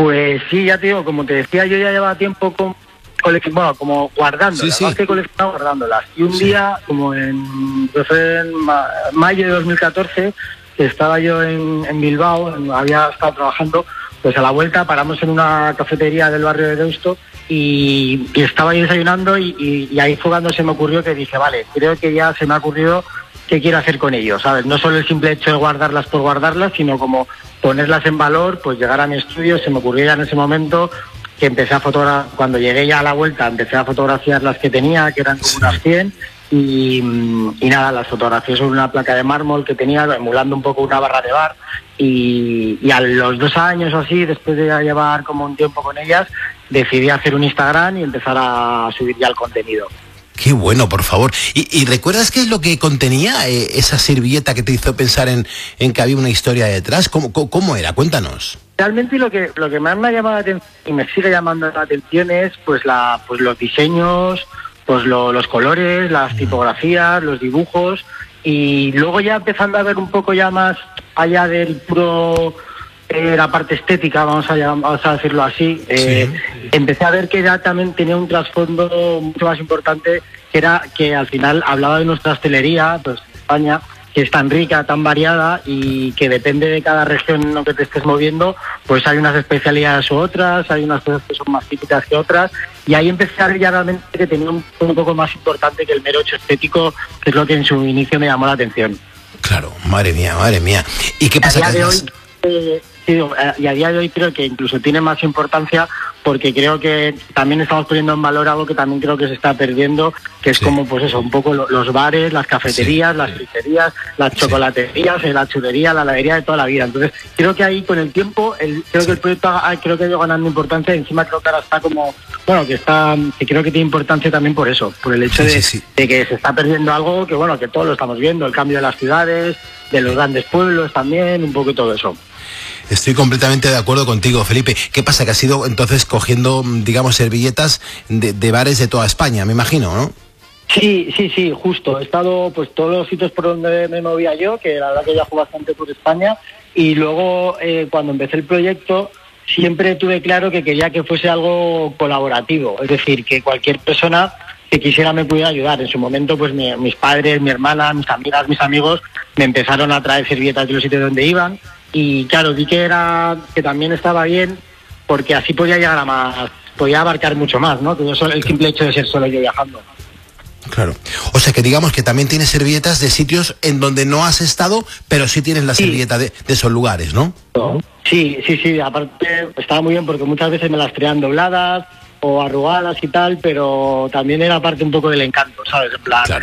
Pues sí, ya te digo, como te decía, yo ya llevaba tiempo bueno, como guardándolas, Sí. más que coleccionando, guardándolas. Y un día, como pues fue en mayo de 2014, que estaba yo en Bilbao, había estado trabajando, pues a la vuelta paramos en una cafetería del barrio de Deusto y estaba yo desayunando y ahí fue cuando se me ocurrió que dije, vale, creo que ya se me ha ocurrido qué quiero hacer con ellos, ¿sabes? No solo el simple hecho de guardarlas por guardarlas, sino como ponerlas en valor, pues llegar a mi estudio, se me ocurrió ya en ese momento que empecé a fotografiar, cuando llegué ya a la vuelta, empecé a fotografiar las que tenía, que eran como unas 100, y nada, las fotografié sobre una placa de mármol que tenía, emulando un poco una barra de bar, y a los 2 años o así, después de ya llevar como un tiempo con ellas, decidí hacer un Instagram y empezar a subir ya el contenido. Qué bueno, por favor. ¿Y recuerdas qué es lo que contenía esa servilleta que te hizo pensar en que había una historia detrás? ¿Cómo era? Cuéntanos. Realmente lo que más me ha llamado la atención y me sigue llamando la atención es pues los diseños, pues los colores, las tipografías, los dibujos, y luego ya empezando a ver un poco ya más allá del puro la parte estética, vamos a decirlo así, empecé a ver que ya también tenía un trasfondo mucho más importante, que era que al final hablaba de nuestra hostelería, pues España, que es tan rica, tan variada, y que depende de cada región en lo que te estés moviendo, pues hay unas especialidades u otras, hay unas cosas que son más típicas que otras, y ahí empecé a ver ya realmente que tenía un poco más importante que el mero hecho estético, que es lo que en su inicio me llamó la atención. Claro, madre mía. ¿Y qué pasa? A día de hoy, y a día de hoy creo que incluso tiene más importancia, porque creo que también estamos poniendo en valor algo que también creo que se está perdiendo, que es como pues eso, un poco los bares, las cafeterías, las pizzerías, las chocolaterías, la chulería, la heladería de toda la vida. Entonces creo que ahí con el tiempo, creo que el proyecto ha ido ganando importancia, y encima creo que ahora está como, bueno, que creo que tiene importancia también por eso, por el hecho de que se está perdiendo algo que, bueno, que todos lo estamos viendo, el cambio de las ciudades, de los grandes pueblos también, un poco todo eso. Estoy completamente de acuerdo contigo, Felipe. ¿Qué pasa? Que has ido entonces cogiendo, digamos, servilletas de bares de toda España, me imagino, ¿no? Sí, justo. He estado pues todos los sitios por donde me movía yo, que la verdad que viajo bastante por España, y luego cuando empecé el proyecto siempre tuve claro que quería que fuese algo colaborativo, es decir, que cualquier persona que quisiera me pudiera ayudar. En su momento pues mis padres, mi hermana, mis amigas, mis amigos me empezaron a traer servilletas de los sitios donde iban, y claro, vi que también estaba bien, porque así podía llegar a más, podía abarcar mucho más, ¿no? Que no solo el simple hecho de ser solo yo viajando. Claro. O sea que digamos que también tienes servilletas de sitios en donde no has estado, pero sí tienes la servilleta de esos lugares, ¿no? Sí. Aparte estaba muy bien porque muchas veces me las traían dobladas o arrugadas y tal, pero también era parte un poco del encanto, ¿sabes? En plan,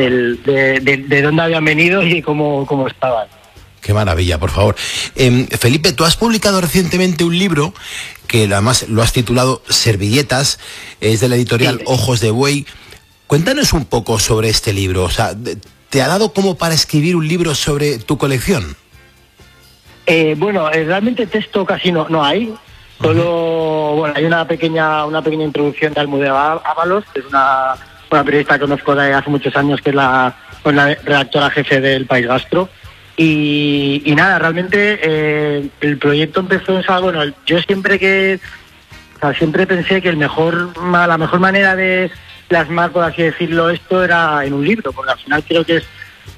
de dónde habían venido y cómo estaban. Qué maravilla, por favor. Felipe, tú has publicado recientemente un libro que además lo has titulado Servilletas, es de la editorial Ojos de Buey. Cuéntanos un poco sobre este libro. O sea, ¿te ha dado como para escribir un libro sobre tu colección? Bueno, realmente texto casi no hay. Solo, bueno, hay una pequeña introducción de Almudena Ábalos, que es una periodista que conozco de hace muchos años, que es la redactora jefe del País Gastro. Y nada, realmente el proyecto empezó, bueno, yo siempre pensé que la mejor manera de plasmar, por así decirlo, esto era en un libro, porque al final creo que es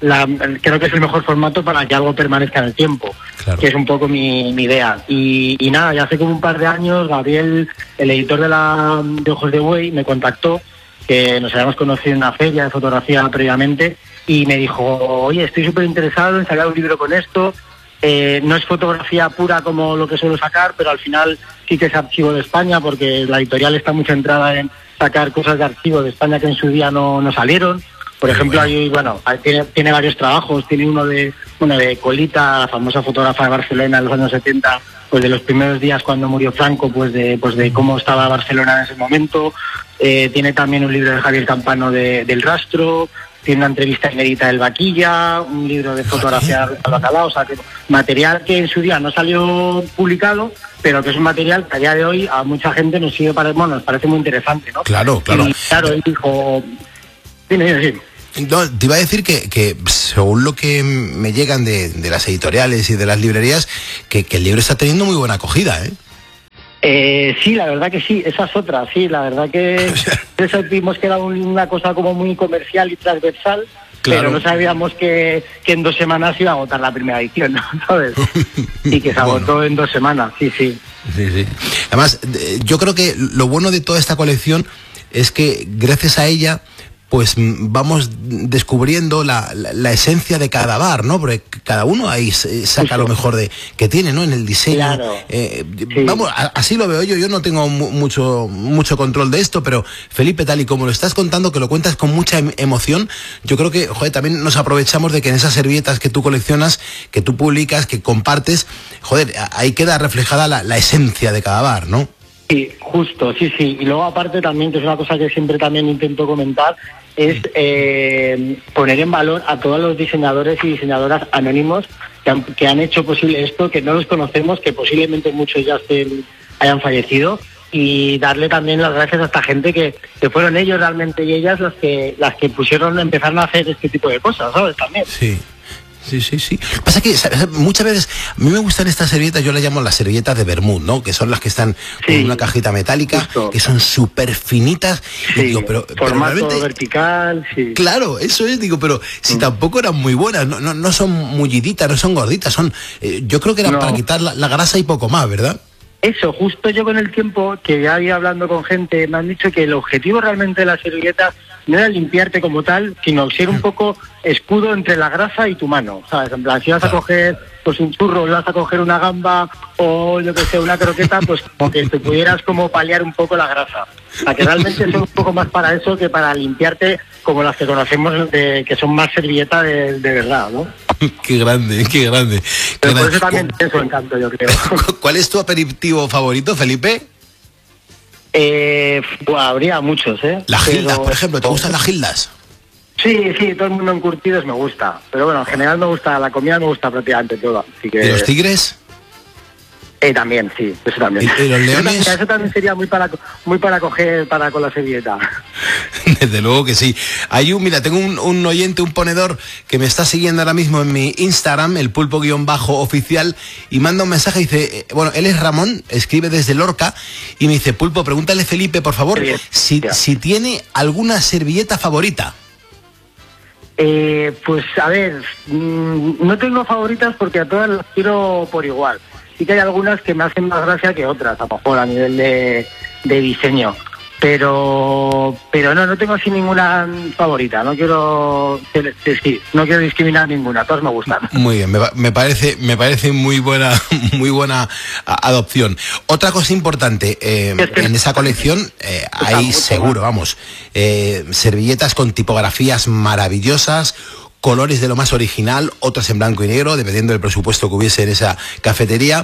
el mejor formato para que algo permanezca en el tiempo, que es un poco mi idea. Y nada, ya hace como un par de años Gabriel, el editor de Ojos de Buey, me contactó, que nos habíamos conocido en una feria de fotografía previamente, y me dijo, oye, estoy súper interesado en sacar un libro con esto. No es fotografía pura como lo que suelo sacar, pero al final sí que es archivo de España, porque la editorial está muy centrada en sacar cosas de archivo de España que en su día no salieron. Por ejemplo, tiene varios trabajos. Tiene uno de Colita, la famosa fotógrafa de Barcelona en los años 70, pues de los primeros días cuando murió Franco, pues de cómo estaba Barcelona en ese momento. Tiene también un libro de Javier Campano del Rastro. Tiene una entrevista inédita del Vaquilla, un libro de fotografía de Bacalao, o sea, que material que en su día no salió publicado, pero que es un material que a día de hoy a mucha gente nos parece muy interesante, ¿no? Claro. Y claro, él dijo... Dime. No, te iba a decir que según lo que me llegan de las editoriales y de las librerías, que el libro está teniendo muy buena acogida, ¿eh? Sí, la verdad que sí, esa es otra, sí, la verdad que eso vimos que era una cosa como muy comercial y transversal, claro. Pero no sabíamos que en 2 semanas iba a agotar la primera edición, ¿no? ¿Sabes? Y que se agotó en 2 semanas, sí. Sí. Además, yo creo que lo bueno de toda esta colección es que gracias a ella pues vamos descubriendo la esencia de cada bar, ¿no? Porque cada uno ahí saca lo mejor que tiene, ¿no? En el diseño. Claro. Sí. Vamos, así lo veo yo no tengo mucho control de esto, pero Felipe, tal y como lo estás contando, que lo cuentas con mucha emoción, yo creo que, joder, también nos aprovechamos de que en esas servilletas que tú coleccionas, que tú publicas, que compartes, joder, ahí queda reflejada la esencia de cada bar, ¿no? Sí, justo, sí. Y luego aparte también, que es una cosa que siempre también intento comentar, es poner en valor a todos los diseñadores y diseñadoras anónimos que han hecho posible esto, que no los conocemos, que posiblemente muchos ya hayan fallecido, y darle también las gracias a esta gente que fueron ellos realmente y ellas las que empezaron a hacer este tipo de cosas, ¿sabes? También. Sí. Pasa que muchas veces a mí me gustan estas servilletas, yo las llamo las servilletas de Bermud, ¿no? Que son las que están con una cajita metálica, justo, que son súper finitas. Sí, digo, formato vertical, sí. Claro, eso es, digo, pero si tampoco eran muy buenas, no son mulliditas, no son gorditas, son, yo creo que eran para quitar la grasa y poco más, ¿verdad? Eso, justo yo con el tiempo que ya iba hablando con gente, me han dicho que el objetivo realmente de la servilleta no era limpiarte como tal, sino ser un poco escudo entre la grasa y tu mano, ¿sabes? En plan, si vas a coger pues un churro, vas a coger una gamba o yo que sé, una croqueta, pues como que te pudieras como paliar un poco la grasa. O sea, que realmente son un poco más para eso que para limpiarte como las que conocemos, que son más servilletas de verdad, ¿no? Qué grande. Pero por eso también tiene su encanto, yo creo. ¿Cuál es tu aperitivo favorito, Felipe? Habría muchos, ¿eh? Las gildas, por ejemplo, ¿te gustan las gildas? Sí, todo el mundo en curtidos me gusta. Pero bueno, en general me gusta, la comida me gusta prácticamente toda. Así que... ¿Y los tigres? También, sí, eso también. ¿Y los leones? Eso también sería muy para coger con la servilleta. Desde luego que sí. Mira, tengo un oyente, un ponedor que me está siguiendo ahora mismo en mi Instagram, el pulpo_oficial, y manda un mensaje y dice, bueno, él es Ramón, escribe desde Lorca, y me dice, Pulpo, pregúntale Felipe, por favor, si tiene alguna servilleta favorita. Pues a ver, no tengo favoritas porque a todas las quiero por igual. Sí que hay algunas que me hacen más gracia que otras, a lo mejor a nivel de diseño. Pero no tengo así ninguna favorita, no quiero discriminar ninguna, todas me gustan. Muy bien, me parece muy buena adopción. Otra cosa importante, en esa colección hay seguro, servilletas con tipografías maravillosas, colores de lo más original, otras en blanco y negro, dependiendo del presupuesto que hubiese en esa cafetería.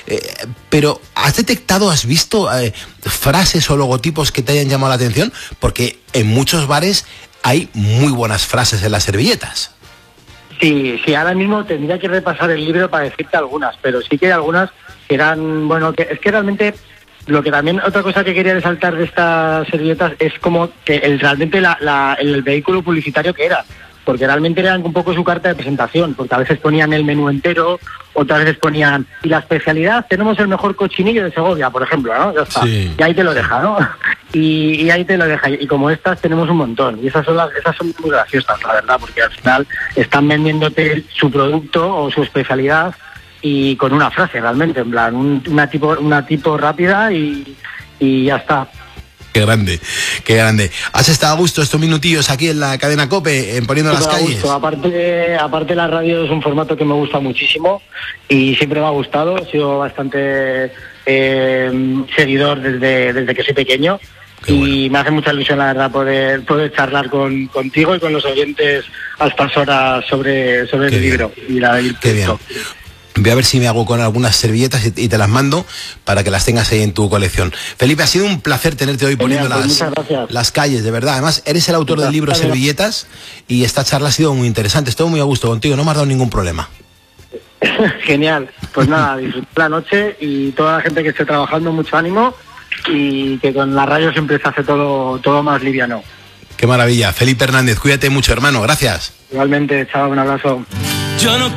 Pero ¿has detectado, has visto frases o logotipos que te hayan llamado la atención? Porque en muchos bares hay muy buenas frases en las servilletas. Sí, ahora mismo tendría que repasar el libro para decirte algunas, pero sí que hay algunas que eran, es que realmente... Lo que también, otra cosa que quería resaltar de estas servilletas es como que realmente el vehículo publicitario que era, porque realmente eran un poco su carta de presentación, porque a veces ponían el menú entero, otras veces ponían, y la especialidad, tenemos el mejor cochinillo de Segovia, por ejemplo, ¿no? Ya está, sí. Y ahí te lo deja, ¿no? Y ahí te lo deja, y como estas tenemos un montón, y esas son muy graciosas, la verdad, porque al final están vendiéndote su producto o su especialidad, y con una frase realmente, en plan, una tipo rápida y ya está. Qué grande. ¿Has estado a gusto estos minutillos aquí en la cadena COPE, Poniendo las Calles? Aparte la radio es un formato que me gusta muchísimo y siempre me ha gustado, he sido bastante seguidor desde que soy pequeño. Qué bueno. Y me hace mucha ilusión, la verdad, poder charlar contigo y con los oyentes a estas horas sobre el libro. Qué bien. Voy a ver si me hago con algunas servilletas y te las mando para que las tengas ahí en tu colección. Felipe, ha sido un placer tenerte hoy poniendo las calles, de verdad. Además, eres el autor del libro Servilletas y esta charla ha sido muy interesante. Estoy muy a gusto contigo, no me has dado ningún problema. Genial. Pues nada, disfrutar la noche y toda la gente que esté trabajando, mucho ánimo y que con la radio siempre se hace todo más liviano. Qué maravilla. Felipe Hernández, cuídate mucho, hermano. Gracias. Igualmente, chao, un abrazo.